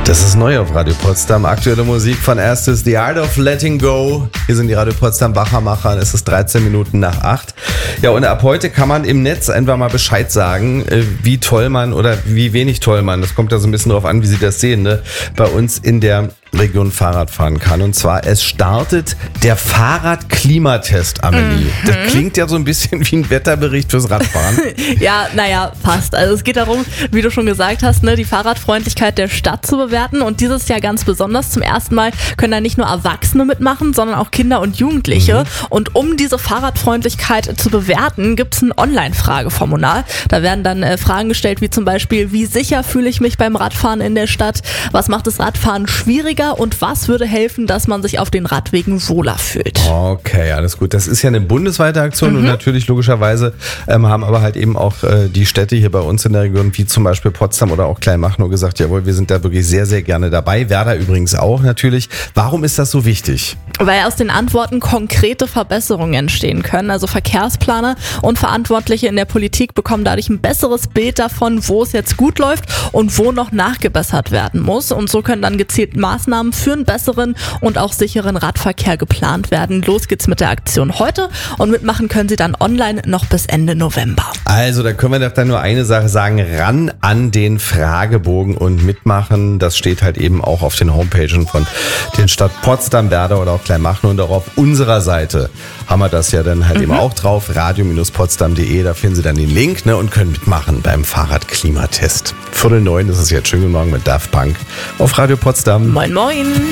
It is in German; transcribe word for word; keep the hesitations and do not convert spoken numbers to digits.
Das ist neu auf Radio Potsdam. Aktuelle Musik von erstes The Art of Letting Go. Hier sind die Radio Potsdam Wachermacher. Es ist dreizehn Minuten nach acht. Ja, und ab heute kann man im Netz einfach mal Bescheid sagen, wie toll man oder wie wenig toll man, das kommt ja so ein bisschen drauf an, wie Sie das sehen, ne, bei uns in der Region Fahrrad fahren kann. Und zwar, es startet der Fahrrad-Klimatest, Amelie. Mhm. Das klingt ja so ein bisschen wie ein Wetterbericht fürs Radfahren. Ja, naja, fast. Also es geht darum, wie du schon gesagt hast, ne, die Fahrradfreundlichkeit der Stadt zu bewerten. Und dieses Jahr ganz besonders. Zum ersten Mal können da nicht nur Erwachsene mitmachen, sondern auch Kinder und Jugendliche. Mhm. Und um diese Fahrradfreundlichkeit zu bewerten, gibt es ein Online-Frageformular. Da werden dann äh, Fragen gestellt, wie zum Beispiel, wie sicher fühle ich mich beim Radfahren in der Stadt? Was macht das Radfahren schwieriger? Und was würde helfen, dass man sich auf den Radwegen wohler fühlt? Okay, alles gut. Das ist ja eine bundesweite Aktion Mhm. und natürlich logischerweise ähm, haben aber halt eben auch äh, die Städte hier bei uns in der Region, wie zum Beispiel Potsdam oder auch Kleinmachnow, gesagt, jawohl, wir sind da wirklich sehr, sehr gerne dabei. Werder übrigens auch natürlich. Warum ist das so wichtig? Weil aus den Antworten konkrete Verbesserungen entstehen können. Also Verkehrsplaner und Verantwortliche in der Politik bekommen dadurch ein besseres Bild davon, wo es jetzt gut läuft und wo noch nachgebessert werden muss. Und so können dann gezielt Maßnahmen für einen besseren und auch sicheren Radverkehr geplant werden. Los geht's mit der Aktion heute und mitmachen können Sie dann online noch bis Ende November. Also da können wir doch dann nur eine Sache sagen, ran an den Fragebogen und mitmachen. Das steht halt eben auch auf den Homepagen von den Stadt Potsdam, Werder oder auch Kleinmachnow und auch auf unserer Seite haben wir das ja dann halt mhm. eben auch drauf, radio potsdam punkt de, da finden Sie dann den Link, ne, und können mitmachen beim Fahrradklimatest. Viertel neun ist es jetzt. Schönen guten Morgen mit Daft Punk auf Radio Potsdam. Moin Moin.